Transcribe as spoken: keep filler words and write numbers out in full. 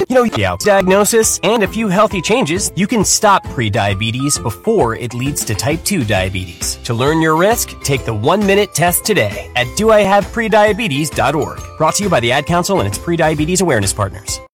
You know, yeah, diagnosis and a few healthy changes, you can stop prediabetes before it leads to type two diabetes. To learn your risk, take the one-minute test today at do I have prediabetes dot org. Brought to you by the Ad Council and its prediabetes awareness partners.